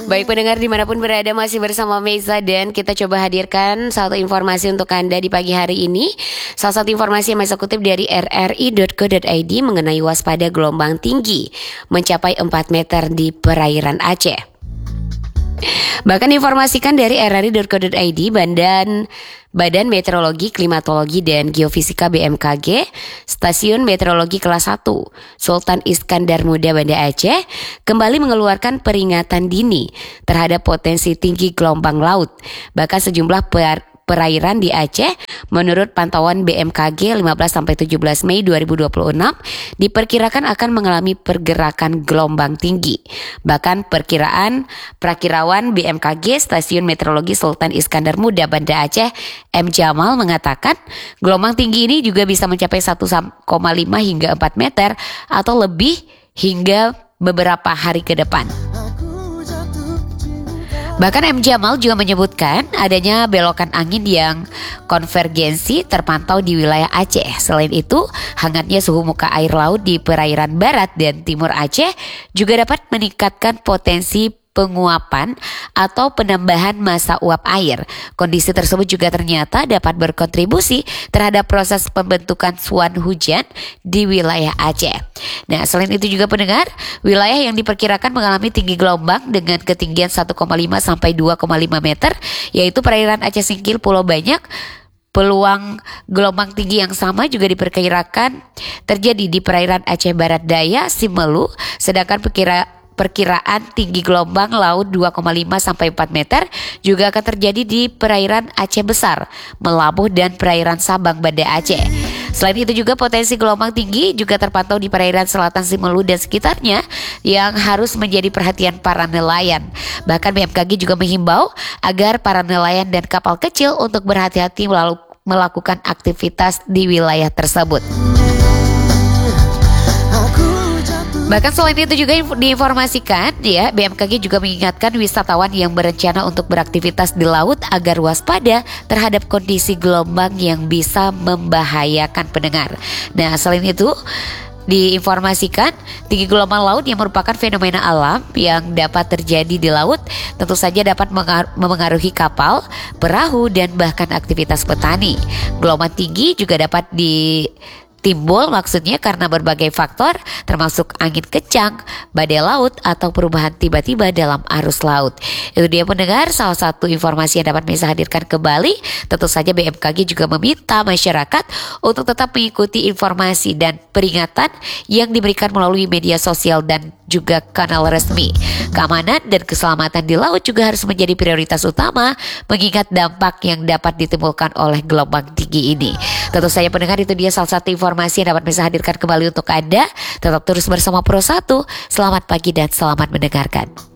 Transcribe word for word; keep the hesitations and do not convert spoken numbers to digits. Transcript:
Baik pendengar dimanapun berada, masih bersama Meza dan kita coba hadirkan satu informasi untuk Anda di pagi hari ini. Salah satu informasi yang Meza kutip dari r r i dot co dot i d mengenai waspada gelombang tinggi mencapai empat meter di perairan Aceh. Bahkan informasikan dari r r i dot co dot i d, Badan Badan Meteorologi, Klimatologi dan Geofisika B M K G, Stasiun Meteorologi Kelas satu, Sultan Iskandar Muda Banda Aceh, kembali mengeluarkan peringatan dini terhadap potensi tinggi gelombang laut. Bahkan sejumlah per perairan di Aceh, menurut pantauan B M K G lima belas sampai tujuh belas Mei dua ribu dua puluh enam, diperkirakan akan mengalami pergerakan gelombang tinggi. Bahkan perkiraan Prakirawan B M K G Stasiun Meteorologi Sultan Iskandar Muda Banda Aceh M. Jamal mengatakan gelombang tinggi ini juga bisa mencapai satu koma lima hingga empat meter atau lebih hingga beberapa hari ke depan. Bahkan M. Jamal juga menyebutkan adanya belokan angin yang konvergensi terpantau di wilayah Aceh. Selain itu, hangatnya suhu muka air laut di perairan barat dan timur Aceh juga dapat meningkatkan potensi penguapan atau penambahan massa uap air. Kondisi tersebut juga ternyata dapat berkontribusi terhadap proses pembentukan suan hujan di wilayah Aceh. Nah, selain itu juga pendengar, wilayah yang diperkirakan mengalami tinggi gelombang dengan ketinggian satu koma lima sampai dua koma lima meter yaitu perairan Aceh Singkil, Pulau Banyak. Peluang gelombang tinggi yang sama juga diperkirakan terjadi di perairan Aceh Barat Daya, Simelu, sedangkan perkira Perkiraan tinggi gelombang laut dua koma lima sampai empat meter juga akan terjadi di perairan Aceh Besar, Melabuh dan perairan Sabang Banda Aceh. Selain itu juga potensi gelombang tinggi juga terpantau di perairan selatan Simelu dan sekitarnya yang harus menjadi perhatian para nelayan. Bahkan B M K G juga menghimbau agar para nelayan dan kapal kecil untuk berhati-hati melakukan aktivitas di wilayah tersebut. Bahkan selain itu juga diinformasikan ya, B M K G juga mengingatkan wisatawan yang berencana untuk beraktivitas di laut agar waspada terhadap kondisi gelombang yang bisa membahayakan pendengar. Nah, selain itu diinformasikan tinggi gelombang laut yang merupakan fenomena alam yang dapat terjadi di laut tentu saja dapat memengaruhi kapal, perahu dan bahkan aktivitas petani. Gelombang tinggi juga dapat di timbul maksudnya karena berbagai faktor termasuk angin kencang, badai laut atau perubahan tiba-tiba dalam arus laut. Itu dia pendengar salah satu informasi yang dapat Meza hadirkan kembali. Tentu saja B M K G juga meminta masyarakat untuk tetap mengikuti informasi dan peringatan yang diberikan melalui media sosial dan juga kanal resmi. Keamanan dan keselamatan di laut juga harus menjadi prioritas utama mengingat dampak yang dapat ditimbulkan oleh gelombang tinggi ini. Tentu saja pendengar, itu dia salah satu informasi yang dapat Meza hadirkan kembali untuk Anda. Tetap terus bersama Pro satu. Selamat pagi dan selamat mendengarkan.